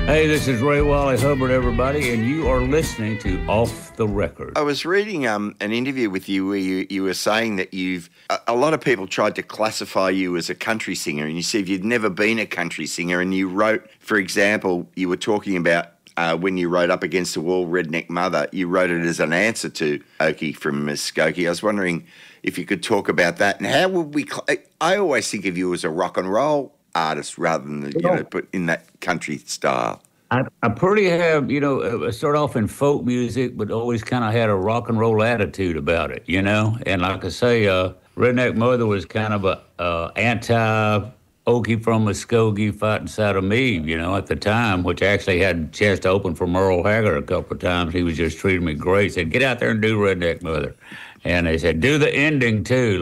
Hey, this is Ray Wally Hubbard, everybody, and you are listening to Off the Record. I was reading an interview with you where you were saying that a lot of people tried to classify you as a country singer, and you said you'd never been a country singer, and you wrote, for example, you were talking about when you wrote Up Against the Wall, Redneck Mother, you wrote it as an answer to Okie from Muskogee. I was wondering if you could talk about that, and how would we... I always think of you as a rock and roll artist rather than, but in that country style. I pretty have, start off in folk music, but always kind of had a rock and roll attitude about it, And like I say, Redneck Mother was kind of a anti-Okie from Muskogee fighting side of me, at the time, which actually had a chance to open for Merle Haggard a couple of times. He was just treating me great. Said, get out there and do Redneck Mother. And they said, do the ending too,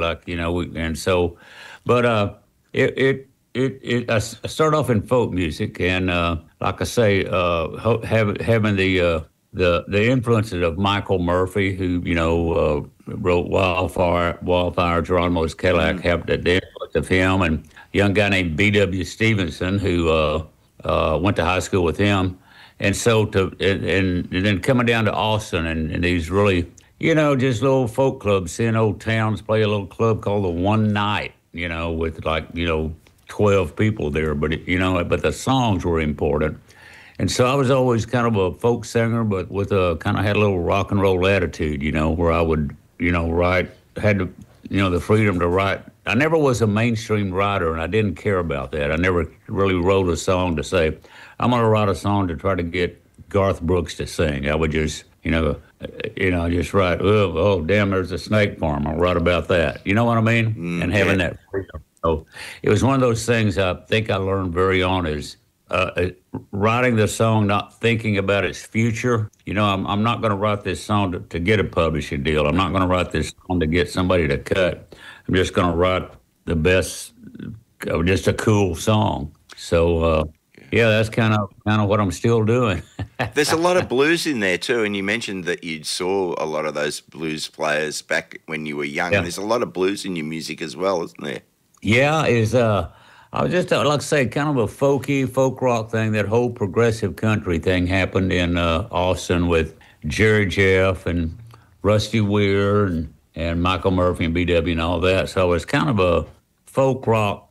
I started off in folk music, and like I say, having the influences of Michael Murphy, who wrote Wildfire, Geronimo's Cadillac, had the influence of him, and a young guy named B.W. Stevenson, who went to high school with him, and so and then coming down to Austin and these really just little folk clubs, seeing old towns play a little club called the One Night, with 12 people there, but but the songs were important. And so I was always kind of a folk singer, but with had a little rock and roll attitude, where I would, write, had to, the freedom to write. I never was a mainstream writer, and I didn't care about that. I never really wrote a song to say, I'm going to write a song to try to get Garth Brooks to sing. I would just, just write, oh, damn, there's a snake farm. I'll write about that. You know what I mean? And having that freedom. So it was one of those things I think I learned very on is writing the song, not thinking about its future. I'm not going to write this song to get a publishing deal. I'm not going to write this song to get somebody to cut. I'm just going to write the best, just a cool song. So, that's kind of what I'm still doing. There's a lot of blues in there too, and you mentioned that you saw a lot of those blues players back when you were young. Yeah. And there's a lot of blues in your music as well, isn't there? Yeah, I was just, like I say, kind of a folk rock thing. That whole progressive country thing happened in Austin with Jerry Jeff and Rusty Weir and Michael Murphy and B.W. and all that. So it was kind of a folk rock